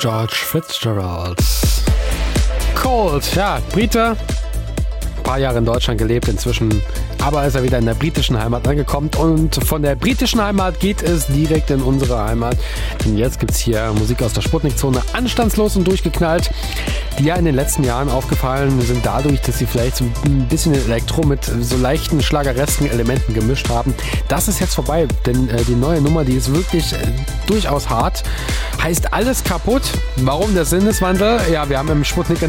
George Fitzgerald. Cold, ja, Brite. Ein paar Jahre in Deutschland gelebt, inzwischen aber ist er wieder in der britischen Heimat angekommen. Und von der britischen Heimat geht es direkt in unsere Heimat. Denn jetzt gibt es hier Musik aus der Sputnik-Zone, anstandslos und durchgeknallt, die ja in den letzten Jahren aufgefallen sind dadurch, dass sie vielleicht so ein bisschen Elektro mit so leichten schlageresken Elementen gemischt haben. Das ist jetzt vorbei, denn die neue Nummer, die ist wirklich durchaus hart. Heißt Alles kaputt. Warum der Sinneswandel? Ja, wir haben im Sputnik